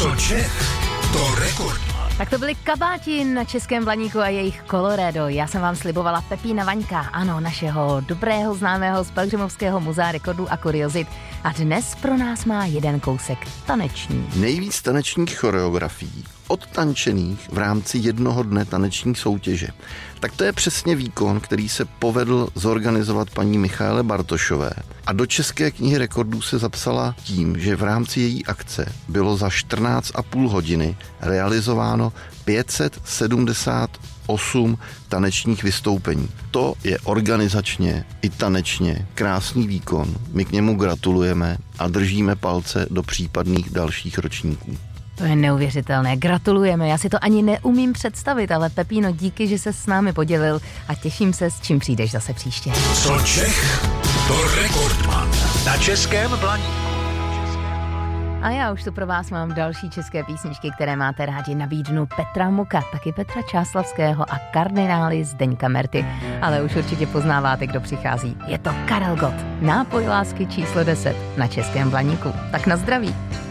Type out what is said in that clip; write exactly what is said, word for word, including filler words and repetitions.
Co Čech, to rekordman. Tak to byli Kabáti na Českém Blaníku a jejich Colorado. Já jsem vám slibovala Pepína Vaňka, ano, našeho dobrého známého z Pelhřimovského muzea rekordů a kuriozit. A dnes pro nás má jeden kousek taneční. Nejvíc tanečních choreografií odtančených v rámci jednoho dne taneční soutěže. Tak to je přesně výkon, který se povedl zorganizovat paní Michaele Bartošové. A do České knihy rekordů se zapsala tím, že v rámci její akce bylo za čtrnáct a půl hodiny realizováno pět set sedmdesát osm tanečních vystoupení. To je organizačně i tanečně krásný výkon. My k němu gratulujeme a držíme palce do případných dalších ročníků. To je neuvěřitelné, gratulujeme, já si to ani neumím představit, ale Pepíno, díky, že se s námi podělil a těším se, s čím přijdeš zase příště. Co Čech, to rekordman na Českém Blaníku. A já už tu pro vás mám další české písničky, které máte rádi. Nabídnu Petra Muka, taky Petra Čáslavského a kardinály Zdeňka Merty. Ale už určitě poznáváte, kdo přichází. Je to Karel Gott, nápoj lásky číslo deset na Českém Blaníku. Tak na zdraví.